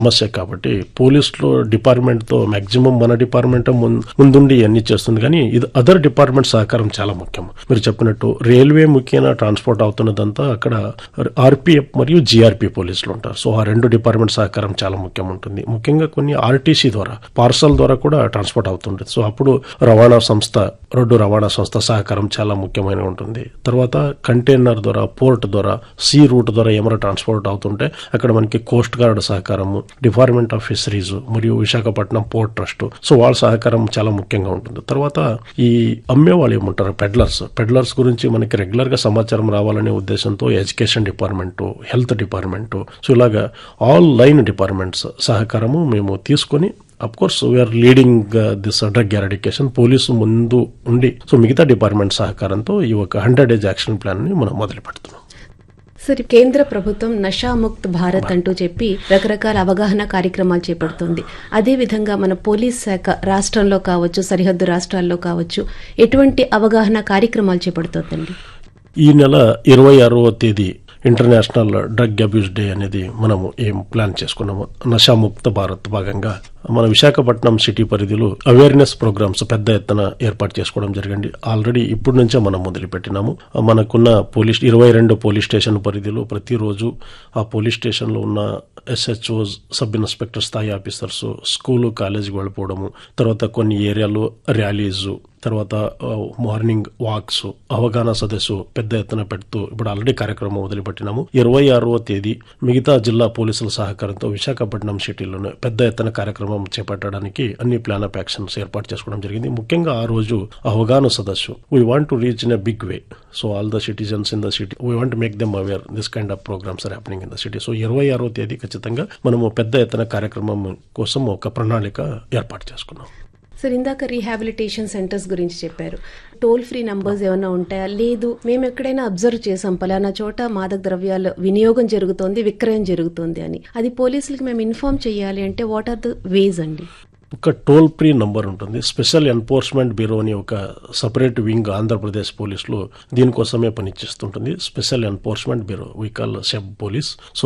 సమస్య కాబట్టి పోలీసులో డిపార్ట్మెంట్తో మ్యాక్సిమం మన డిపార్ట్మెంట్ ముందుండి ఇవన్నీ చేస్తుంది. కానీ ఇది అదర్ డిపార్ట్మెంట్ సహకారం చాలా ముఖ్యం. మీరు చెప్పినట్టు రైల్వే ముఖ్యంగా ట్రాన్స్పోర్ట్ అవుతున్నదంతా అక్కడ ఆర్పిఎఫ్ మరియు జిఆర్పి పోలీసులు ఉంటారు. సో ఆ రెండు డిపార్ట్మెంట్ సహకారం చాలా ముఖ్యం ఉంటుంది. ముఖ్యంగా కొన్ని ఆర్టీసీ ద్వారా పార్సల్ ద్వారా కూడా ట్రాన్స్పోర్ట్ అవుతుంటుంది. సో అప్పుడు రోడ్డు రవాణా సంస్థ సహకారం చాలా ముఖ్యమైన ఉంటుంది. తర్వాత కంటైనర్ ద్వారా, పోర్ట్ ద్వారా, సీ రూట్ ద్వారా ఏమైనా ట్రాన్స్పోర్ట్ అవుతుంటే అక్కడ మనకి coast guard సహకారము, department of fisheries మరియు విశాఖపట్నం పోర్ట్ ట్రస్ట్, సో వాళ్ళ సహకారం చాలా ముఖ్యంగా ఉంటుంది. తర్వాత ఈ అమ్మే వాళ్ళు ఏమంటారు పెడ్లర్స్ గురించి మనకి రెగ్యులర్ గా సమాచారం రావాలనే ఉద్దేశంతో education department, health department, so ఇలాగా ఆల్ లైన్ డిపార్ట్మెంట్స్ సహకారము మేము తీసుకొని of course we are leading this drug eradication. Police ముందు ఉండి సో మిగతా డిపార్ట్మెంట్ సహకారంతో ఈ ఒక 100 days యాక్షన్ ప్లాన్ ని మనం మొదలు పెడుతున్నాం. సరే, కేంద్ర ప్రభుత్వం నషాముక్త్ భారత్ అంటూ చెప్పి రకరకాల అవగాహన కార్యక్రమాలు చేపడుతోంది. అదేవిధంగా మన పోలీస్ శాఖ రాష్ట్రంలో కావచ్చు, సరిహద్దు రాష్ట్రాల్లో కావచ్చు, ఎటువంటి అవగాహన కార్యక్రమాలు చేపడుతోందండి? ఈ నెల 26వ తేదీ ఇంటర్నేషనల్ డ్రగ్ అబ్యూస్ డే అనేది మనము ఏం ప్లాన్ చేసుకున్నాము. నషాముక్త భారత్ భాగంగా మన విశాఖపట్నం సిటీ పరిధిలో అవేర్నెస్ ప్రోగ్రామ్స్ పెద్ద ఎత్తున ఏర్పాటు చేసుకోవడం జరిగింది. ఆల్రెడీ ఇప్పటి నుంచే మనం మొదలు పెట్టినాము. మనకున్న 22 పోలీస్ స్టేషన్ పరిధిలో ప్రతిరోజు ఆ పోలీస్ స్టేషన్ లో ఉన్న ఎస్హెచ్ఓస్, సబ్ ఇన్స్పెక్టర్ స్థాయి ఆఫీసర్స్ స్కూలు కాలేజీకి వెళ్ళిపోవడము, తర్వాత కొన్ని ఏరియాలో ర్యాలీస్, తర్వాత మార్నింగ్ వాక్స్, అవగాహన సదస్సు పెద్ద ఎత్తున పెడుతూ ఇప్పుడు ఆల్రెడీ కార్యక్రమం మొదలుపెట్టినాము. 26వ తేదీ మిగతా జిల్లా పోలీసుల సహకారంతో విశాఖపట్నం సిటీలోనే పెద్ద ఎత్తున కార్యక్రమం చేపట్టడానికి అన్ని ప్లాన్ ఆఫ్ యాక్షన్స్ ఏర్పాటు చేసుకోవడం జరిగింది. ముఖ్యంగా ఆ రోజు అవగాహన సదస్సు we want to reach in a big way. So all the citizens in the city we want make them aware this kind of programmes are happening in the city. So 26వ తేదీ ఖచ్చితంగా మనము పెద్ద ఎత్తున కార్యక్రమం కోసం ఒక ప్రణాళిక ఏర్పాటు చేసుకున్నాం. సార్, ఇందాక రీహాబిలిటేషన్ సెంటర్స్ గురించి చెప్పారు. టోల్ ఫ్రీ నంబర్స్ ఏమైనా ఉంటాయా? లేదు, మేము ఎక్కడైనా అబ్జర్వ్ చేసాం పలానా చోట మాదక ద్రవ్యాల వినియోగం జరుగుతోంది, విక్రయం జరుగుతోంది అని, అది పోలీసులకు మేము ఇన్ఫార్మ్ చేయాలి అంటే వాట్ ఆర్ ద వేస్ అండి? ఒక టోల్ ఫ్రీ నంబర్ ఉంటుంది. స్పెషల్ ఎన్ఫోర్స్మెంట్ బ్యూరో అని ఒక సపరేట్ వింగ్ ఆంధ్రప్రదేశ్ పోలీసులో దీనికోసమే పనిచేస్తుంటుంది. Special enforcement bureau we call SEB police. So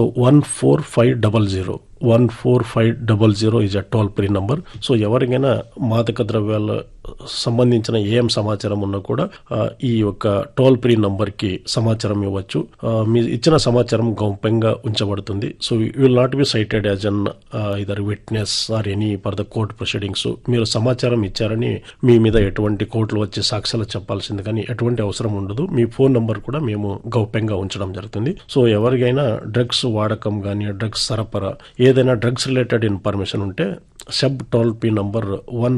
14500 is a toll free number. So ఎవరికైనా మాదక ద్రవ్యాల సంబంధించిన ఏం సమాచారం ఉన్నా కూడా ఈ యొక్క టోల్ ఫ్రీ నంబర్ కి సమాచారం ఇవ్వచ్చు. మీ ఇచ్చిన సమాచారం గౌప్యంగా ఉంచబడుతుంది. So you will not be sighted as an either witness or any for the court proceedings. మీరు సమాచారం ఇచ్చారని మీ మీద ఎటువంటి కోర్టులు వచ్చి సాక్ష్యాలు చెప్పాల్సింది కానీ ఎటువంటి అవసరం ఉండదు. మీ ఫోన్ నంబర్ కూడా మేము గౌప్యంగా ఉంచడం జరుగుతుంది. సో ఎవరికైనా డ్రగ్స్ వాడకం కానీ, డ్రగ్స్ సరఫరా, ఏదైనా డ్రగ్స్ రిలేటెడ్ ఇన్ఫర్మేషన్ ఉంటే సబ్ టోల్ ఫ్రీ నంబర్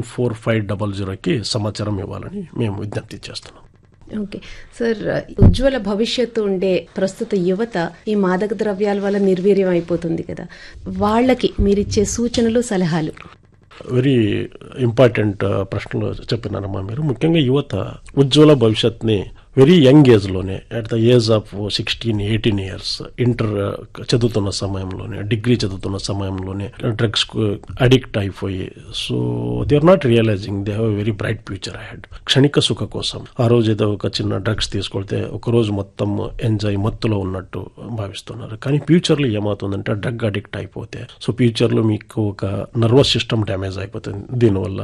14500కి సమాచారం ఇవ్వాలని మేము విజ్ఞప్తి చేస్తున్నాం. ఓకే సార్, ఉజ్వల భవిష్యత్తు ఉండే ప్రస్తుత యువత ఈ మాదక ద్రవ్యాల వల్ల నిర్వీర్యం అయిపోతుంది కదా, వాళ్ళకి మీరిచ్చే సూచనలు, సలహాలు? వెరీ ఇంపార్టెంట్ ప్రశ్నలు చెప్పినారమ్మా మీరు. ముఖ్యంగా యువత ఉజ్వల భవిష్యత్ని వెరీ యంగ్ ఏజ్ లోనే, at the age of 16-18 years inter చదువుతున్న సమయంలోనే, డిగ్రీ చదువుతున్న సమయంలోనే డ్రగ్స్ కు అడిక్ట్ అయిపోయి, so they are not realising they have a very bright future ahead. క్షణిక సుఖ కోసం ఆ రోజు ఏదో ఒక చిన్న డ్రగ్స్ తీసుకొడితే ఒక రోజు మొత్తం ఎంజాయ్ మత్తులో ఉన్నట్టు భావిస్తున్నారు. కానీ ఫ్యూచర్ లో ఏమవుతుందంటే డ్రగ్ అడిక్ట్ అయిపోతే సో ఫ్యూచర్ లో మీకు ఒక నర్వస్ సిస్టమ్ డ్యామేజ్ అయిపోతుంది. దీనివల్ల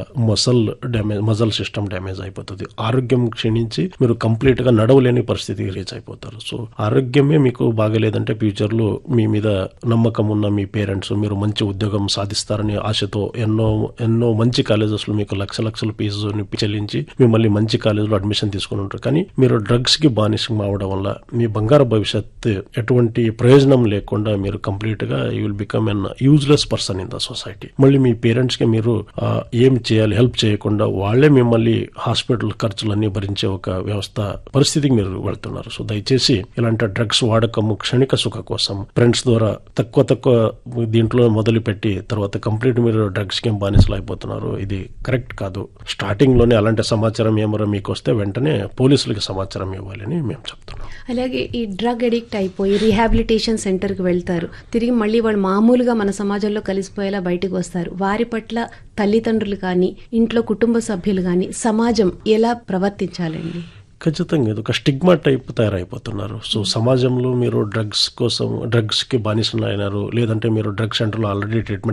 మజల్ సిస్టమ్ డ్యామేజ్ అయిపోతుంది. ఆరోగ్యం క్షీణించి మీరు కంప్లీట్ గా నడవలేని పరిస్థితికి రీచ్ అయిపోతారు. సో ఆరోగ్యమే మీకు బాగలేదంటే ఫ్యూచర్ లో మీ మీద నమ్మకం ఉన్న మీ పేరెంట్స్ మీరు మంచి ఉద్యోగం సాధిస్తారని ఆశతో ఎన్నో మంచి కాలేజెస్ లో మీకు లక్షల ఫీజుని చెల్లించి మిమ్మల్ని మంచి కాలేజీలో అడ్మిషన్ తీసుకుని ఉంటారు. కానీ మీరు డ్రగ్స్ కి బానిసం అవడం వల్ల మీ బంగారు భవిష్యత్ ఎటువంటి ప్రయోజనం లేకుండా మీరు కంప్లీట్ గా you will become an useless person in the society. మళ్ళీ మీ పేరెంట్స్ కి మీరు ఏం చేయాలి హెల్ప్ చేయకుండా వాళ్లే మిమ్మల్ని హాస్పిటల్ ఖర్చులన్నీ భరించే ఒక వ్యవస్థ పరిస్థితికి మీరు వెళ్తున్నారు. సో దయచేసి ఇలాంటి డ్రగ్స్ వాడకము క్షణిక సుఖ కోసం ఫ్రెండ్స్ ద్వారా తక్కువ దీంట్లో మొదలుపెట్టి తర్వాత కంప్లీట్ మీరు డ్రగ్స్ కి బానిసలు అయిపోతున్నారు. ఇది కరెక్ట్ కాదు. స్టార్టింగ్ లోనే అలాంటి సమాచారం ఏమో మీకు వస్తే వెంటనే పోలీసులకి సమాచారం ఇవ్వాలని మేము చెప్తున్నాం. అలాగే ఈ డ్రగ్ అడిక్ట్ అయిపోయి రీహాబిలిటేషన్ సెంటర్ కి వెళ్తారు, తిరిగి మళ్ళీ వాళ్ళు మామూలుగా మన సమాజంలో కలిసిపోయేలా బయటకు వస్తారు. వారి పట్ల తల్లిదండ్రులు కానీ, ఇంట్లో కుటుంబ సభ్యులు కానీ, సమాజం ఎలా ప్రవర్తించాలండి? ఖచ్చితంగా ఇది ఒక స్టిగ్మా టైప్ తయారైపోతున్నారు. సో సమాజంలో మీరు డ్రగ్స్ కి బానిసలు అయినారు, లేదంటే మీరు డ్రగ్స్ సెంటర్లో ఆల్రెడీ ట్రీట్మెంట్